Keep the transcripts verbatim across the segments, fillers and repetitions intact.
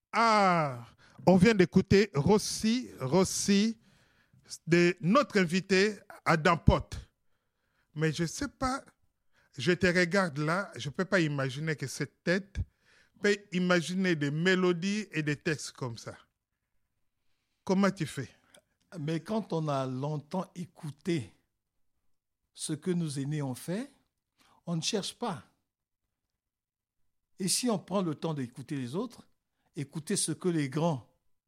Ah, on vient d'écouter Rossi, Rossi, de notre invité Adam Pot. Mais je ne sais pas, je te regarde là, je ne peux pas imaginer que cette tête peut imaginer des mélodies et des textes comme ça. Comment tu fais? Mais quand on a longtemps écouté ce que nos aînés ont fait, on ne cherche pas. Et si on prend le temps d'écouter les autres, écouter ce que les grands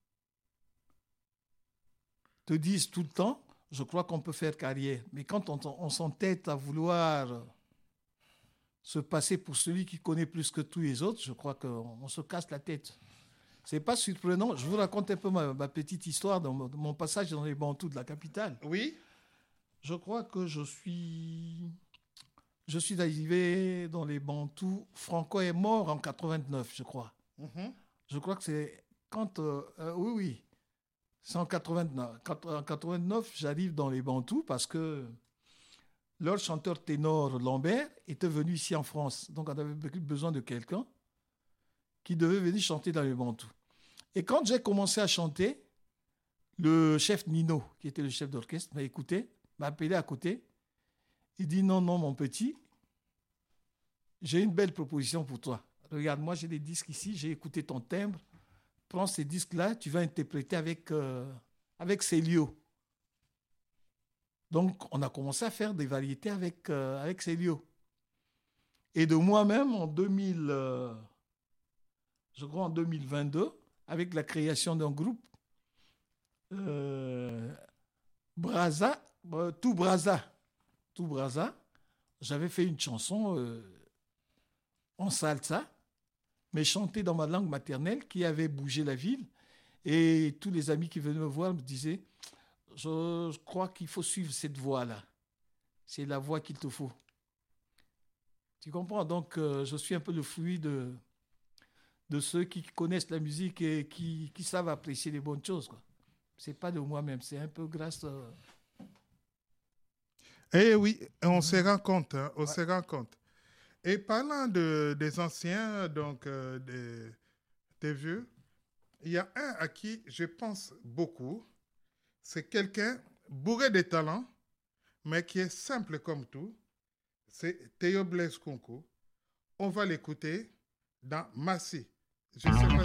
te disent tout le temps, je crois qu'on peut faire carrière. Mais quand on, on s'entête à vouloir se passer pour celui qui connaît plus que tous les autres, je crois qu'on on se casse la tête. C'est pas surprenant. Je vous raconte un peu ma, ma petite histoire de mon, de mon passage dans les Bantous de la capitale. Oui. Je crois que je suis, je suis arrivé dans les Bantous. Franco est mort en quatre-vingt-neuf, je crois. Mm-hmm. Je crois que c'est quand, euh, euh, oui, oui, c'est en quatre-vingt-neuf. En quatre-vingt-neuf, j'arrive dans les Bantous parce que leur chanteur ténor Lambert était venu ici en France. Donc, on avait besoin de quelqu'un qui devait venir chanter dans les Bantous. Et quand j'ai commencé à chanter, le chef Nino, qui était le chef d'orchestre, m'a écouté, m'a appelé à côté. Il dit non, non, mon petit, j'ai une belle proposition pour toi. Regarde, moi j'ai des disques ici, j'ai écouté ton timbre. Prends ces disques-là, tu vas interpréter avec, euh, avec Célio. Donc, on a commencé à faire des variétés avec, euh, avec Célio. Et de moi-même, en deux mille, euh, je crois en deux mille vingt-deux, avec la création d'un groupe, euh, Braza, euh, tout Braza, tout Braza, j'avais fait une chanson euh, en salsa, mais chantée dans ma langue maternelle, qui avait bougé la ville. Et tous les amis qui venaient me voir me disaient, je, je crois qu'il faut suivre cette voie-là. C'est la voie qu'il te faut. Tu comprends? Donc, euh, je suis un peu le fruit de, de ceux qui connaissent la musique et qui, qui savent apprécier les bonnes choses, quoi. C'est pas de moi-même, c'est un peu grâce... Euh... Eh oui, on mm-hmm. se rend compte, hein, on ouais. se rend compte. Et parlant de, des anciens, donc euh, des, des vieux, il y a un à qui je pense beaucoup. C'est quelqu'un bourré de talent, mais qui est simple comme tout. C'est Théo Blaise Conco. On va l'écouter dans Massy. Je sais pas